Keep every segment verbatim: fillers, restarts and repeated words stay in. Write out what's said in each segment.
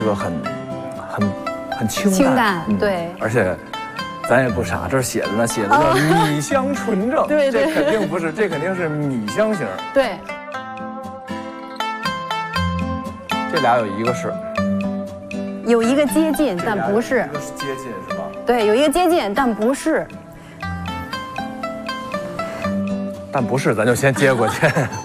这个很很很清淡， 清淡， 嗯、 对， 而且。 咱也不傻，这儿写着呢，写着叫米香纯正， 对对， 这肯定不是，这肯定是米香型。 对， 这俩有一个是， 有一个接近，但不是。 一个是接近是吧？ 对，有一个接近，但不是。 但不是，咱就先接过去。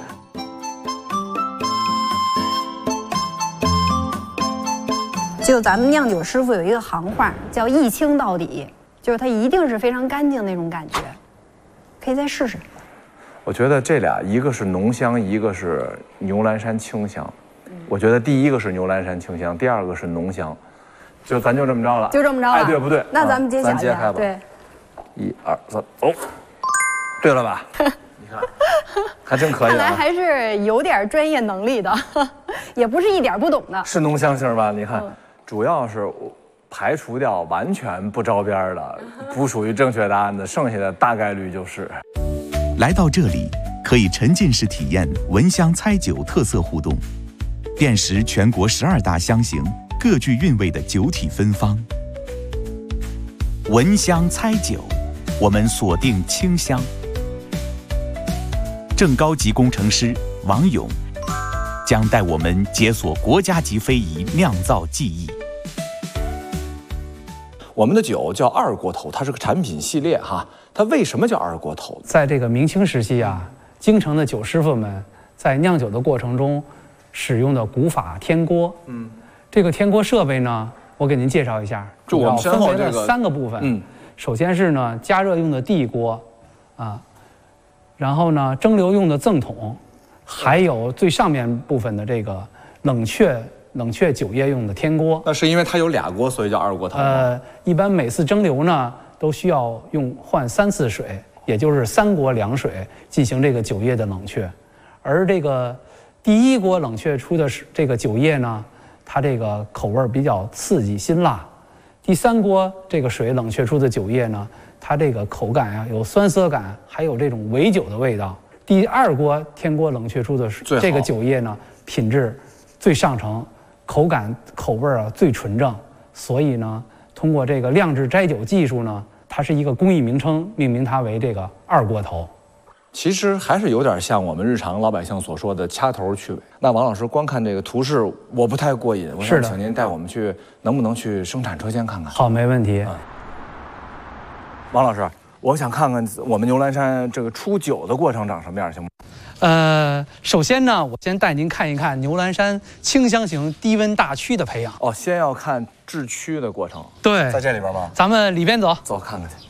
就咱们酿酒师傅有一个行话，叫一清到底。 就是它一定是非常干净那种感觉，可以再试试。 我觉得这俩，一个是浓香，一个是牛栏山清香。嗯、我觉得第一个是牛栏山清香，第二个是浓香，就咱就这么着了。 就这么着了。 哎，对不对？ 那咱们揭晓一下。 揭开吧。 对。 一二三，哦，对了吧？你看，还真可以、啊。 看来还是有点专业能力的，也不是一点不懂的。 是浓香型吧？你看，嗯、主要是。 排除掉完全不着边的、不属于正确答案的，剩下的大概率就是。 来到这里，可以沉浸式体验闻香猜酒特色互动，辨识全国十二大香型各具韵味的酒体芬芳。闻香猜酒，我们锁定清香。正高级工程师王勇将带我们解锁国家级非遗酿造技艺。 我们的酒叫二锅头，它是个产品系列哈。它为什么叫二锅头？ 在这个明清时期啊，京城的酒师傅们在酿酒的过程中使用的古法天锅。嗯，这个天锅设备呢，我给您介绍一下，主要分为了三个部分。嗯，首先是呢加热用的地锅，啊，然后呢蒸馏用的赠桶，还有最上面部分的这个冷却。 冷却酒液用的天锅， 那是因为它有俩锅，所以叫二锅头。 呃，一般每次蒸馏呢，都需要用换三次水，也就是三锅凉水进行这个酒液的冷却。而这个第一锅冷却出的这个酒液呢，它这个口味比较刺激辛辣；第三锅这个水冷却出的酒液呢，它这个口感呀、啊、有酸涩感，还有这种煨酒的味道。第二锅天锅冷却出的这个酒液呢，品质最上乘。 口感口味啊最纯正，所以呢，通过这个酿制摘酒技术呢，它是一个工艺名称，命名它为这个二锅头。 其实还是有点像我们日常老百姓所说的掐头去尾。那王老师光看这个图示，我不太过瘾，我想请您带我们去，能不能去生产车间看看？ 好，没问题。嗯、 王老师，我想看看我们牛栏山这个出酒的过程长什么样，行吗？ 呃，首先呢，我先带您看一看牛栏山清香型低温大曲的培养。 哦，先要看制曲的过程。 对， 在这里边吗？ 咱们里边走， 走看看去。